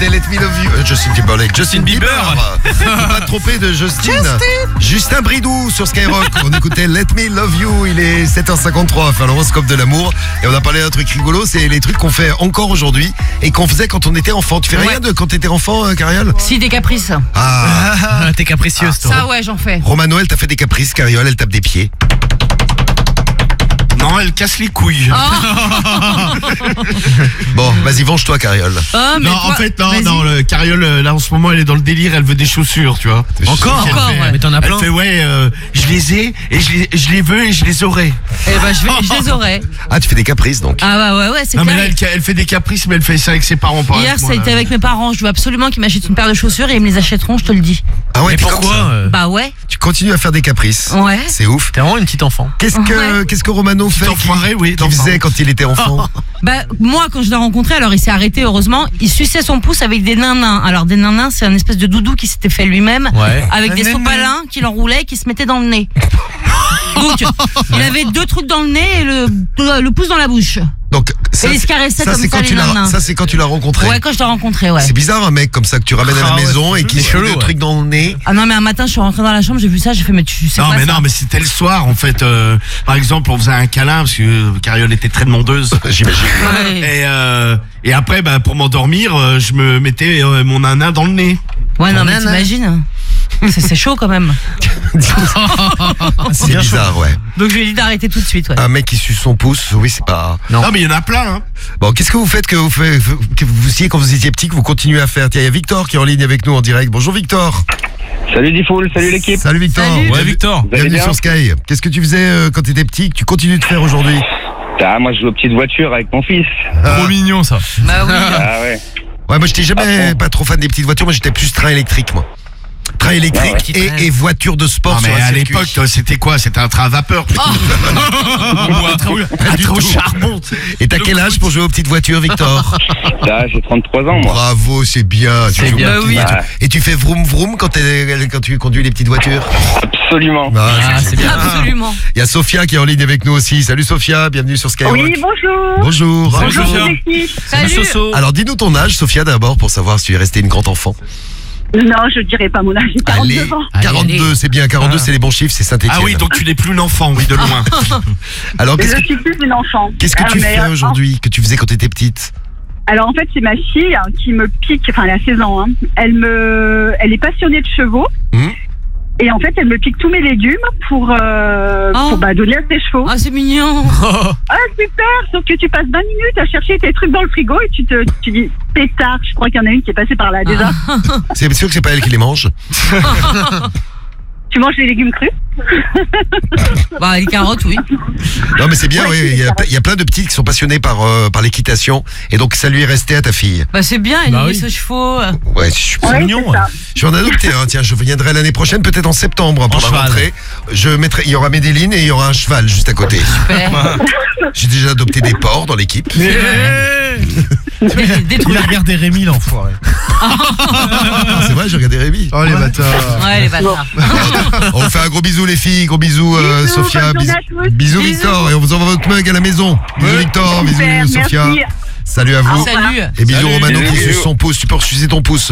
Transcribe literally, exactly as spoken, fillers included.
Let Me Love You. Euh, Justin Timberlake. Justin Bieber. Faut pas te tromper de Justin. Justin Bridou sur Skyrock. On écoutait Let Me Love You. Il est sept heures cinquante-trois. Enfin, l'horoscope de l'amour. Et on a parlé d'un truc rigolo. C'est les trucs qu'on fait encore aujourd'hui et qu'on faisait quand on était enfant. Tu fais Ouais. rien de quand t'étais enfant, euh, Cariole? Si, des caprices. Ah. Ah, t'es capricieuse, toi. Ça, ouais, j'en fais. Romano, elle t'a fait des caprices. Cariole, elle tape des pieds. Non, elle casse les couilles. Bon, vas-y, venge-toi, Cariole. Oh, mais non, toi- en fait, non, vas-y. non, le Cariole, euh, là, en ce moment, elle est dans le délire, elle veut des chaussures, tu vois. Encore, Elle Encore, fait, ouais. Mais t'en as Elle plein. fait, ouais, euh, je les ai, et je les, je les veux, et je les aurai. Eh ben, je, vais, je les aurai. Ah, tu fais des caprices, donc. Ah, bah ouais, ouais, c'est Non, mais clair. là, elle, elle fait des caprices, mais elle fait ça avec ses parents, pas Hier, avec ça moi, a été là. avec mes parents. Je veux absolument qu'ils m'achètent une paire de chaussures et ils me les achèteront, je te le dis. Ah ouais, Mais t'es comme pourquoi ça. euh, Bah ouais. Tu continues à faire des caprices. Ouais. C'est ouf. T'es vraiment une petite enfant. Qu'est-ce que, Ouais. qu'est-ce que Romano fait Petit enfoiré, oui, qu'il d'enfant. faisait quand il était enfant? Bah, moi, quand je l'ai rencontré, alors il s'est arrêté, heureusement. Il suçait son pouce avec des nains. Alors, des nains, c'est un espèce de doudou qui s'était fait lui-même. Ouais. Avec Un des nain. sopalins qu'il enroulait et qui se mettaient dans le nez. Donc, il avait deux trucs dans le nez et le, le pouce dans la bouche. Donc, ça, Et il se c'est- caressait ça, comme c'est ça, quand les tu l'as, nains. ça, c'est quand tu l'as rencontré. Ouais, quand je l'ai rencontré, ouais. C'est bizarre, un mec comme ça que tu ramènes à la Ah ouais, maison et qui c'est se fait chelou, le ouais. truc dans le nez. Ah non, mais un matin, je suis rentrée dans la chambre, j'ai vu ça, j'ai fait, mais tu sais Non, quoi, mais ça non, mais c'était le soir, en fait. euh, par exemple, on faisait un câlin, parce que euh, Cariole était très demandeuse. J'imagine. Ouais. Et, euh, et après, bah, pour m'endormir, euh, je me mettais euh, mon nana dans le nez. Ouais, non, mais nana. t'imagines. C'est c'est chaud quand même. C'est bizarre, ouais. Donc je lui ai dit d'arrêter tout de suite, ouais. Un mec qui suce son pouce, oui, c'est pas. Non. Non, mais il y en a plein, hein. Bon, qu'est-ce que vous faites que vous faites, que vous faisiez quand vous étiez petit, que vous continuez à faire? Tiens, il y a Victor qui est en ligne avec nous en direct. Bonjour Victor. Salut Diffoul, salut l'équipe. Salut Victor. Salut. Ouais, Victor. Vous allez Bienvenue bien sur Sky. Qu'est-ce que tu faisais euh, quand tu étais petit, que tu continues de faire aujourd'hui? Ah, moi je joue aux petites voitures avec mon fils. Trop mignon, ça. Bah oui. Ah ouais. Ouais, moi j'étais jamais Ah bon pas trop fan des petites voitures, moi j'étais plus train électrique, moi. Train électrique Ah ouais. et, et voiture de sport Non, sur mais un à circuit. l'époque, toi, c'était quoi? C'était un train à vapeur. Oh. Ou un train, un du train au tout. charbon. tu sais. Et t'as quel âge pour jouer aux petites voitures, Victor? Là, j'ai trente-trois ans moi. Bravo, c'est bien. Tu C'est joues aux bien. petites Bah oui. voitures. Et tu fais vroom vroom quand, t'es- quand tu conduis les petites voitures? Absolument. Ah, Ah, c'est- c'est bien. Absolument. Il y a Sophia qui est en ligne avec nous aussi. Salut Sophia, bienvenue sur Skyrock. Oui, bonjour. Bonjour. Salut, Bonjour, Sophia. les filles. Salut, Salut. Soso. Alors dis-nous ton âge, Sophia, d'abord, pour savoir si tu es restée une grande enfant. Non, je dirais pas mon âge, j'ai Allez, quarante-neuf ans. Allez, quarante-deux, allez. c'est bien. quarante-deux, Ah. c'est les bons chiffres, c'est Saint-Étienne. Ah oui, donc tu n'es plus l'enfant, oui, de loin. Alors Mais qu'est-ce je que, suis plus une enfant. qu'est-ce que Ah, tu mais, fais euh, aujourd'hui, que tu faisais quand tu étais petite? Alors en fait, c'est ma fille hein, qui me pique, enfin elle a seize ans, hein. Elle me, elle est passionnée de chevaux. Hmm. Et en fait, elle me pique tous mes légumes pour, euh, Oh. pour bah, donner à ses chevaux. Ah, c'est mignon. Ah super, sauf que tu passes vingt minutes à chercher tes trucs dans le frigo et tu te, tu dis pétard. Je crois qu'il y en a une qui est passée par là déjà. C'est sûr que c'est pas elle qui les mange? Tu manges les légumes crus? Bah, les carottes, oui. Non mais c'est bien, Ouais, oui. c'est Il y, a, ça. il y a plein de petites qui sont passionnées par, euh, par l'équitation. Et donc ça lui est resté à ta fille. Bah, c'est bien, elle Bah nourrit oui. ses chevaux. Ouais, c'est super. Ouais, mignon, c'est ça. Je vais en adopter un. Tiens, je viendrai l'année prochaine, peut-être en septembre, hein, pour En la cheval. rentrée. Je mettrai, il y aura Médéline et il y aura un cheval juste à côté. Super. J'ai déjà adopté des porcs dans l'équipe. Des, des Il trucs. a regardé Rémi, l'enfoiré. C'est vrai, j'ai regardé Rémi. Oh les bâtards. Ouais, les bâtards. On vous fait un gros bisou les filles, gros bisous euh, Bisous, Sophia, bonne journée bisous, à tous. bisous Bisous. Victor et on vous envoie votre mug à la maison. Bisous Victor, Super, bisous Sophia. merci. Salut à vous. Salut. Et bisous Salut. Romano qui Bisous. suce son pouce, tu peux sucer ton pouce.